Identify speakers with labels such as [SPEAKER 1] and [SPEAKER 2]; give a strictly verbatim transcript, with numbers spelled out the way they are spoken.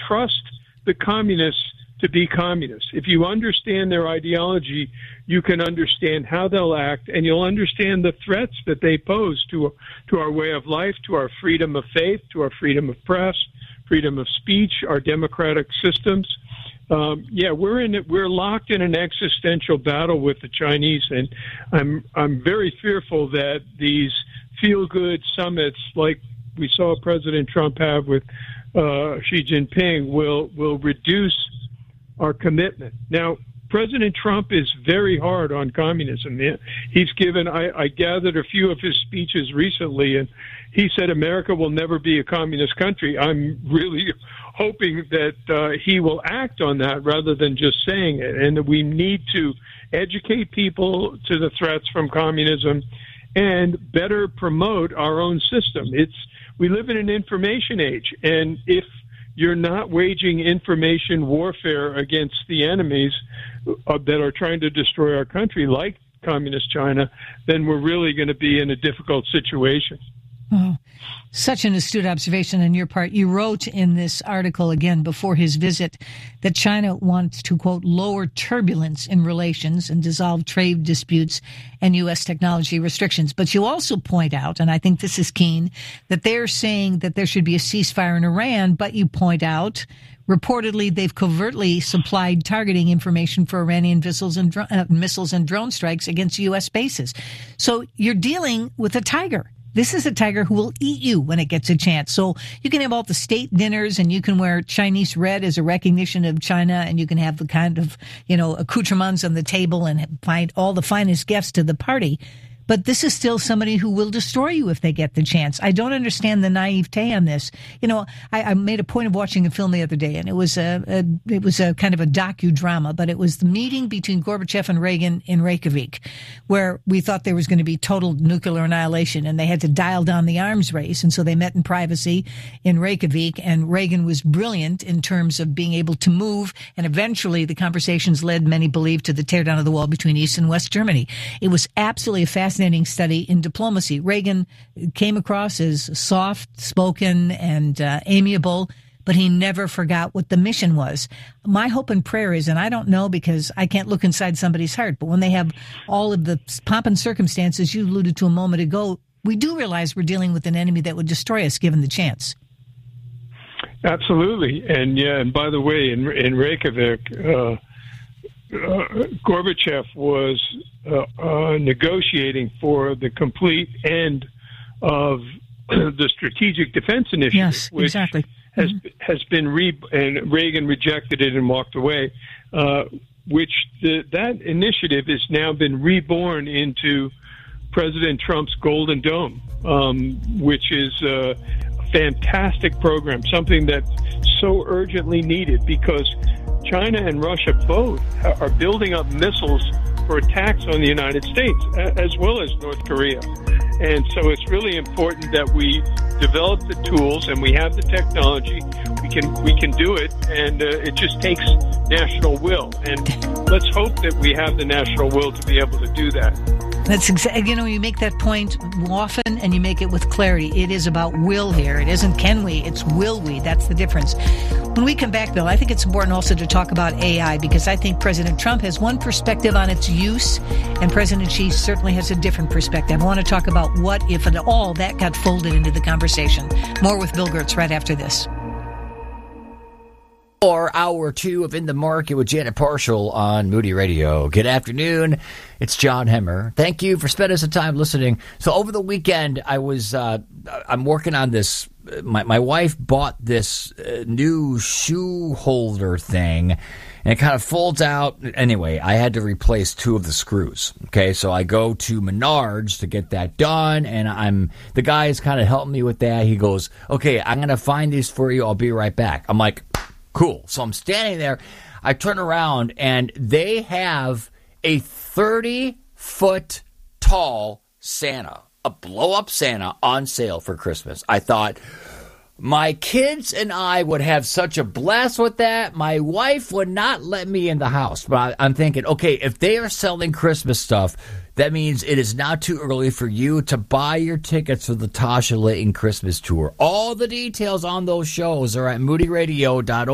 [SPEAKER 1] trust the communists to be communists. If you understand their ideology, you can understand how they'll act, and you'll understand the threats that they pose to to our way of life, to our freedom of faith, to our freedom of press, freedom of speech, our democratic systems. Um, yeah, we're in it. We're locked in an existential battle with the Chinese, and I'm I'm very fearful that these feel-good summits, like we saw President Trump have with uh, Xi Jinping, will will reduce our commitment. Now, President Trump is very hard on communism. He's given, I, I gathered a few of his speeches recently, and he said America will never be a communist country. I'm really hoping that uh, he will act on that rather than just saying it, and that we need to educate people to the threats from communism and better promote our own system. It's we live in an information age, and if you're not waging information warfare against the enemies uh, that are trying to destroy our country, like Communist China, then we're really going to be in a difficult situation.
[SPEAKER 2] Oh, such an astute observation on your part. You wrote in this article, again, before his visit, that China wants to, quote, lower turbulence in relations and dissolve trade disputes and U S technology restrictions. But you also point out, and I think this is keen, that they're saying that there should be a ceasefire in Iran, but you point out, reportedly, they've covertly supplied targeting information for Iranian missiles and, dr- uh, missiles and drone strikes against U S bases. So you're dealing with a tiger. This is a tiger who will eat you when it gets a chance. So you can have all the state dinners, and you can wear Chinese red as a recognition of China, and you can have the kind of, you know, accoutrements on the table and find all the finest guests to the party. But this is still somebody who will destroy you if they get the chance. I don't understand the naivete on this. You know, I, I made a point of watching a film the other day, and it was a, a it was a kind of a docudrama, but it was the meeting between Gorbachev and Reagan in Reykjavik, where we thought there was going to be total nuclear annihilation, and they had to dial down the arms race. And so they met in privacy in Reykjavik, and Reagan was brilliant in terms of being able to move. And eventually the conversations led, many believe, to the teardown of the wall between East and West Germany. It was absolutely a fascinating Fascinating study in diplomacy. Reagan came across as soft-spoken and uh, amiable, but he never forgot what the mission was. My hope and prayer is, and I don't know because I can't look inside somebody's heart, but when they have all of the pomp and circumstances you alluded to a moment ago, we do realize we're dealing with an enemy that would destroy us given the chance.
[SPEAKER 1] Absolutely. And yeah, and by the way, in, in Reykjavik, uh, Uh, Gorbachev was uh, uh, negotiating for the complete end of the Strategic Defense Initiative,
[SPEAKER 2] yes,
[SPEAKER 1] which
[SPEAKER 2] exactly.
[SPEAKER 1] has
[SPEAKER 2] mm-hmm.
[SPEAKER 1] has been re and Reagan rejected it and walked away. Uh, which the, that initiative has now been reborn into President Trump's Golden Dome, um, which is a fantastic program, something that's so urgently needed because China and Russia both are building up missiles for attacks on the United States, as well as North Korea. And so it's really important that we develop the tools and we have the technology. We can we can do it, and uh, it just takes national will. And let's hope that we have the national will to be able to do that.
[SPEAKER 2] That's exactly, you know, you make that point often and you make it with clarity. It is about will here. It isn't can we, it's will we. That's the difference. When we come back, Bill, I think it's important also to talk about A I because I think President Trump has one perspective on its use and President Xi certainly has a different perspective. I want to talk about what, if at all, that got folded into the conversation. More with Bill Gertz right after this.
[SPEAKER 3] Or hour two of In the Market with Janet Parshall on Moody Radio. Good afternoon. It's John Hemmer. Thank you for spending some time listening. So over the weekend, I was uh, I'm working on this. My my wife bought this uh, new shoe holder thing, and it kind of folds out. Anyway, I had to replace two of the screws. Okay, so I go to Menards to get that done, and I'm the guy is kind of helping me with that. He goes, "Okay, I'm gonna find these for you. I'll be right back." I'm like, cool. So I'm standing there. I turn around, and they have a thirty-foot tall Santa, a blow-up Santa on sale for Christmas. I thought, my kids and I would have such a blast with that. My wife would not let me in the house. But I'm thinking, okay, if they are selling Christmas stuff, that means it is not too early for you to buy your tickets for the Tasha Layton Christmas Tour. All the details on those shows are at moody radio dot org.